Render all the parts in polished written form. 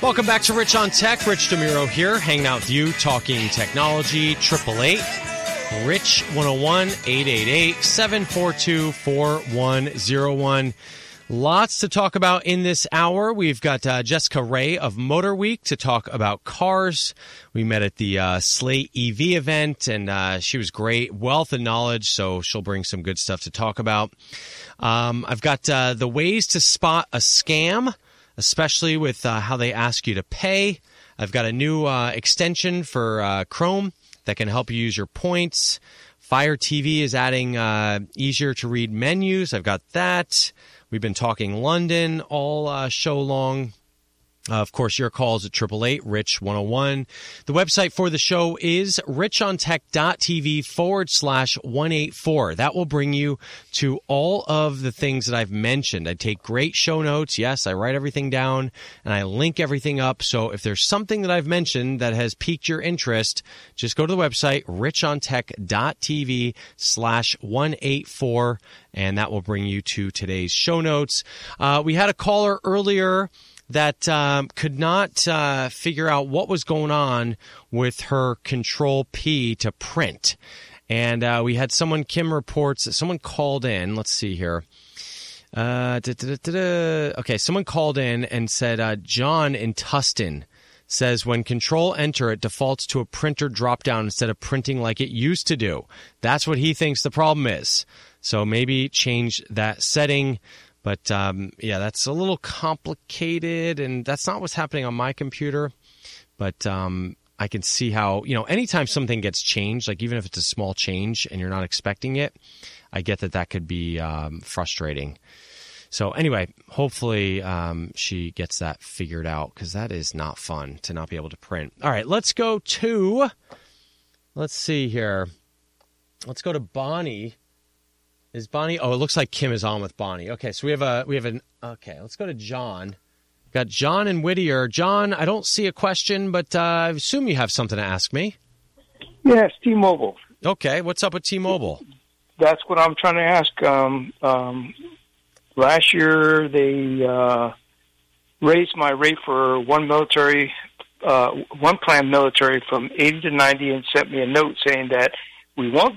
Welcome back to Rich on Tech. Rich DeMuro here, hanging out with you, talking technology. 888 Rich 101 888-742-4101. Lots to talk about in this hour. We've got Jessica Ray of Motor Week to talk about cars. We met at the Slate EV event, and she was great. Wealth of knowledge, so she'll bring some good stuff to talk about. I've got the ways to spot a scam, especially with how they ask you to pay. I've got a new extension for Chrome that can help you use your points. Fire TV is adding easier to read menus. I've got that. We've been talking London all show long. Of course, your calls at 888-RICH-101. The website for the show is richontech.tv/184. That will bring you to all of the things that I've mentioned. I take great show notes. Yes, I write everything down, and I link everything up. So if there's something that I've mentioned that has piqued your interest, just go to the website, richontech.tv/184, and that will bring you to today's show notes. We had a caller earlier that could not figure out what was going on with her Control P to print. And we had someone, Kim reports, that someone called in. Let's see here. Okay, someone called in and said, John in Tustin says when Control Enter, it defaults to a printer drop-down instead of printing like it used to do. That's what he thinks the problem is. So maybe change that setting. But, yeah, that's a little complicated, and that's not what's happening on my computer. But I can see how, anytime something gets changed, like even if it's a small change and you're not expecting it, I get that could be frustrating. So anyway, hopefully she gets that figured out, because that is not fun to not be able to print. All right, let's go to Bonnie. Is Bonnie? Oh, it looks like Kim is on with Bonnie. Okay, so okay, let's go to John. Got John in Whittier. John, I don't see a question, but I assume you have something to ask me. Yes, T-Mobile. Okay, what's up with T-Mobile? That's what I'm trying to ask. Last year, they raised my rate for one plan military from 80 to 90 and sent me a note saying that we won't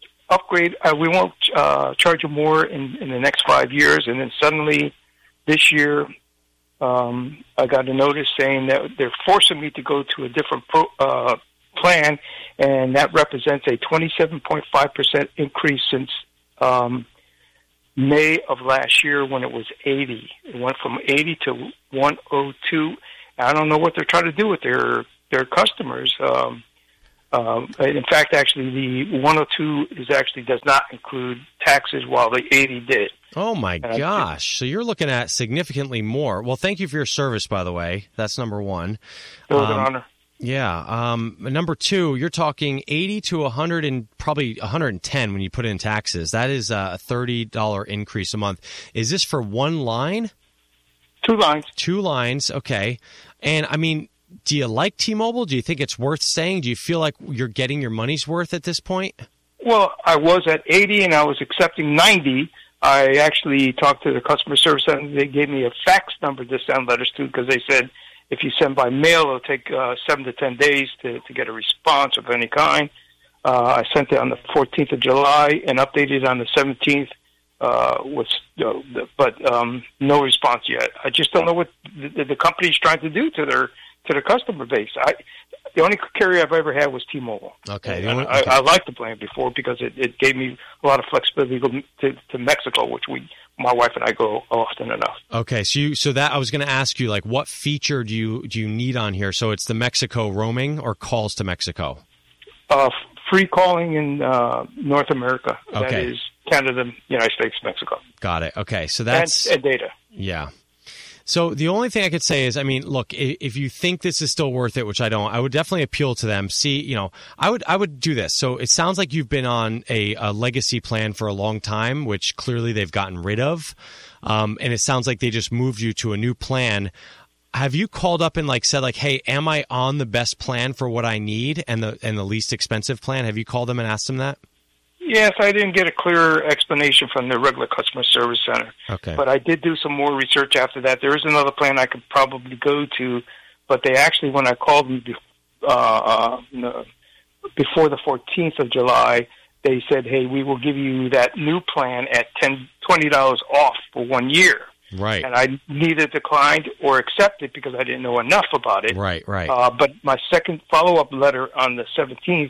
charge you more in the next 5 years. And then suddenly this year, I got a notice saying that they're forcing me to go to a different plan, and that represents a 27.5% increase since May of last year when it was 80. It went from 80 to 102. I don't know what they're trying to do with their customers. In fact, actually, the 102 does not include taxes, while the 80 did. Oh, my gosh. So you're looking at significantly more. Well, thank you for your service, by the way. That's number one. It was an honor. Yeah. Number two, you're talking 80 to 100 and probably 110 when you put in taxes. That is a $30 increase a month. Is this for one line? 2 lines. 2 lines. Okay. And, I mean, do you like T-Mobile? Do you think it's worth staying? Do you feel like you're getting your money's worth at this point? Well, I was at 80 and I was accepting 90. I actually talked to the customer service center. They gave me a fax number to send letters to, because they said if you send by mail, it'll take 7 to 10 days to get a response of any kind. I sent it on the 14th of July and updated on the 17th, but no response yet. I just don't know what the company's trying to do to their customer base. The only carrier I've ever had was T-Mobile. Okay. I liked the plan before because it gave me a lot of flexibility to go to Mexico, which my wife and I go often enough. Okay, so that I was going to ask you, like, what feature do you need on here? So it's the Mexico roaming or calls to Mexico? Free calling in North America. Okay. That is Canada, United States, Mexico. Got it. Okay, so that's and data. Yeah. So the only thing I could say is, I mean, look, if you think this is still worth it, which I don't, I would definitely appeal to them. See, I would do this. So it sounds like you've been on a legacy plan for a long time, which clearly they've gotten rid of. And it sounds like they just moved you to a new plan. Have you called up and said, hey, am I on the best plan for what I need and the least expensive plan? Have you called them and asked them that? Yes, I didn't get a clear explanation from the regular customer service center. Okay. But I did do some more research after that. There is another plan I could probably go to, but they actually, when I called them before the 14th of July, they said, hey, we will give you that new plan at $20 off for 1 year. Right. And I neither declined or accepted because I didn't know enough about it. Right. But my second follow-up letter on the 17th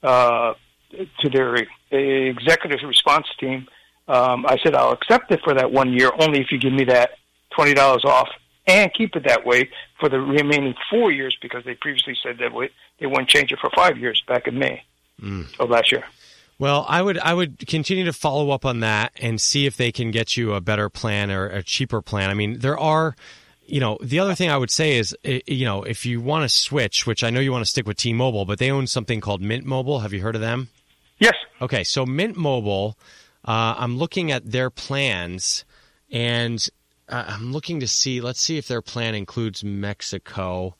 to their executive response team, I said, I'll accept it for that 1 year only if you give me that $20 off and keep it that way for the remaining 4 years, because they previously said that they wouldn't change it for 5 years back in May of last year. Well, I would continue to follow up on that and see if they can get you a better plan or a cheaper plan. I mean, there are, the other thing I would say is, if you want to switch, which I know you want to stick with T-Mobile, but they own something called Mint Mobile. Have you heard of them? Yes. Okay, so Mint Mobile, I'm looking at their plans, and I'm looking to see, let's see if their plan includes Mexico.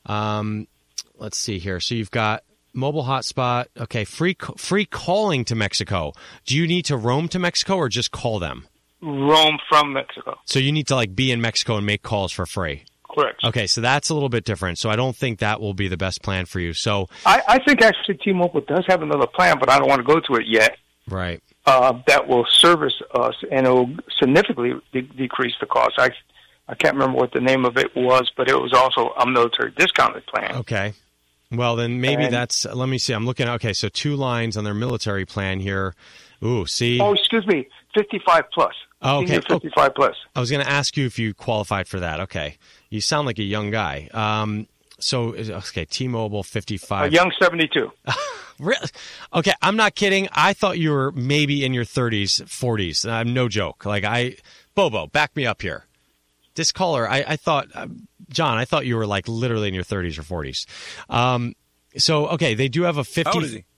Let's see here. So you've got mobile hotspot. Okay, free calling to Mexico. Do you need to roam to Mexico or just call them? Roam from Mexico. So you need to be in Mexico and make calls for free. Correct. Okay, so that's a little bit different. So I don't think that will be the best plan for you. So I think actually T-Mobile does have another plan, but I don't want to go to it yet. Right. That will service us and it will significantly decrease the cost. I can't remember what the name of it was, but it was also a military discounted plan. Okay. Well, then maybe let me see. I'm looking at, okay, so 2 lines on their military plan here. Ooh, see? Oh, excuse me, 55 plus. Oh, okay. 55 plus. I was going to ask you if you qualified for that. Okay. You sound like a young guy. Okay, T-Mobile 55. A young 72. Really? Okay, I'm not kidding. I thought you were maybe in your 30s, 40s. I'm no joke. Bobo, back me up here. This caller, I thought, John, I thought you were literally in your 30s or 40s. Okay, they do have a 50. How old is he?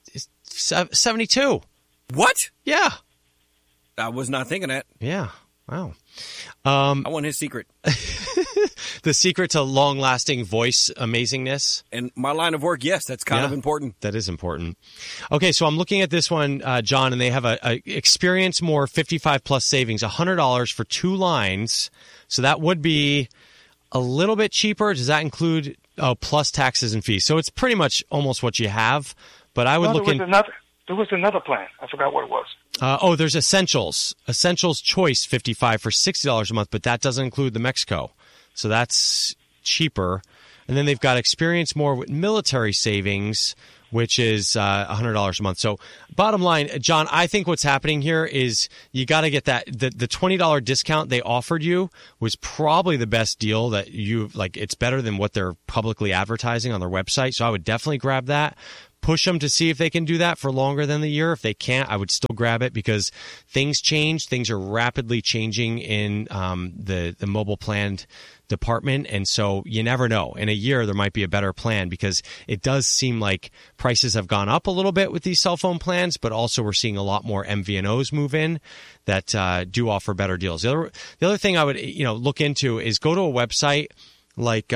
72. What? Yeah. I was not thinking that. Yeah. Wow. I want his secret. The secret to long-lasting voice amazingness. In my line of work, yes, that's kind of important. That is important. Okay, so I'm looking at this one, John, and they have a Experience More 55-plus savings, $100 for 2 lines. So that would be a little bit cheaper. Does that include plus taxes and fees? So it's pretty much almost what you have. But I would look in. There was another plan. I forgot what it was. There's Essentials. Essentials Choice 55 for $60 a month, but that doesn't include the Mexico. So that's cheaper. And then they've got Experience More with military savings, which is $100 a month. So bottom line, John, I think what's happening here is you got to get that. The $20 discount they offered you was probably the best deal that it's better than what they're publicly advertising on their website. So I would definitely grab that. Push them to see if they can do that for longer than the year. If they can't, I would still grab it because things change. Things are rapidly changing in the mobile planned department. And so you never know. In a year, there might be a better plan because it does seem like prices have gone up a little bit with these cell phone plans, but also we're seeing a lot more MVNOs move in that do offer better deals. The other thing I would look into is go to a website like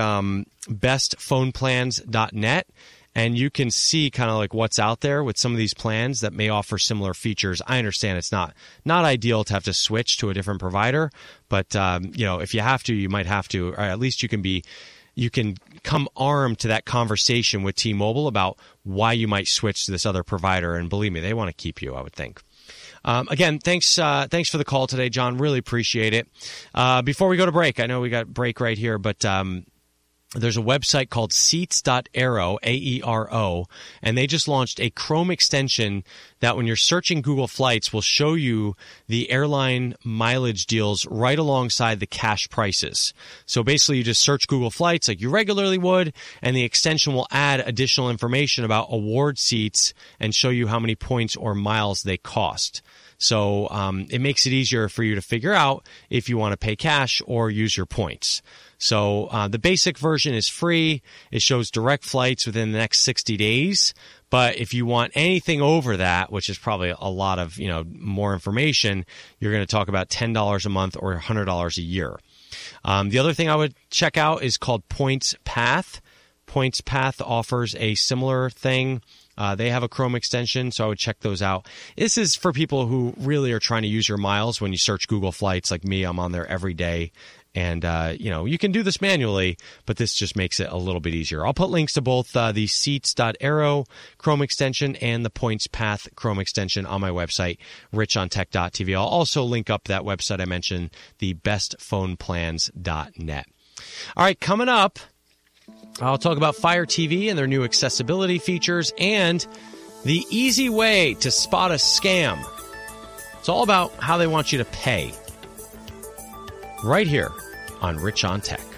bestphoneplans.net. And you can see kind of what's out there with some of these plans that may offer similar features. I understand it's not ideal to have to switch to a different provider, but if you have to, you might have to, or at least you can come armed to that conversation with T-Mobile about why you might switch to this other provider. And believe me, they want to keep you, I would think. Again, thanks for the call today, John. Really appreciate it. Before we go to break, I know we got break right here, but there's a website called Seats.aero, AERO, and they just launched a Chrome extension that when you're searching Google Flights will show you the airline mileage deals right alongside the cash prices. So basically you just search Google Flights like you regularly would, and the extension will add additional information about award seats and show you how many points or miles they cost. So it makes it easier for you to figure out if you want to pay cash or use your points. So the basic version is free. It shows direct flights within the next 60 days. But if you want anything over that, which is probably a lot of more information, you're going to talk about $10 a month or $100 a year. The other thing I would check out is called Points Path. Points Path offers a similar thing. They have a Chrome extension, so I would check those out. This is for people who really are trying to use your miles when you search Google Flights like me. I'm on there every day. And, you can do this manually, but this just makes it a little bit easier. I'll put links to both the Seats.Aero Chrome extension and the Points Path Chrome extension on my website, richontech.tv. I'll also link up that website I mentioned, the bestphoneplans.net. All right, coming up, I'll talk about Fire TV and their new accessibility features and the easy way to spot a scam. It's all about how they want you to pay. Right here on Rich on Tech.